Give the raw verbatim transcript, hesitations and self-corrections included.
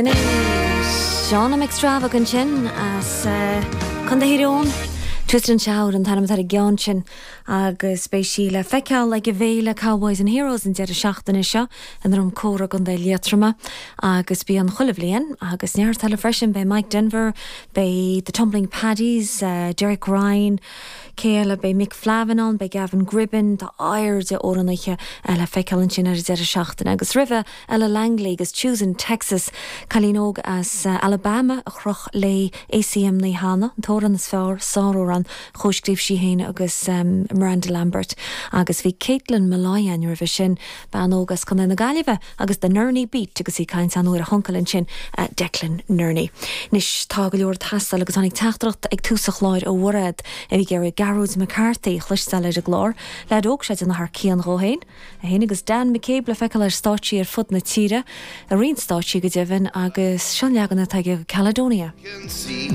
Sean am extravagant sin as chun de hiún Tristan Chowd an tanam tar gian sin agus bei sí le feiceáil le go bhéile Cowboys and Heroes in deidir seachtain is seo an rum córa gon de létrama agus bí an chulah blian agus near tal freisin bei Mike Denver bei the Tumbling Paddies, uh, Derek Ryan, Céile bei Mick Flanagan, bei Gavin Gribben, tá air de óranaiche le feiceáil sin ar deidir seachtain agus rive Ella Langley agus Choosing Texas Calínog as uh, Alabama a chroch le A C M na hana tóran is fear sáróran chóscríb sí héine agus um, Miranda Lambert agus bhí Caitlin Malaya an Eurovision ban ógus chun na Gaillimhe agus the Nurney Beat agus í caint an uair a honcailin sin uh, Declan Nurney. Nis tá go leor tastal agus annig teachtracht ag túsach láir ó bhread a bhí gur Garrod McCarthy chluistal ar a glár lead óg sé in th cían róhéin a héine agus Dan McCabe le feiceáil ar stáití ar fud na tíre a rion stáití go deimhin agus sean leagan na taige Caledonia.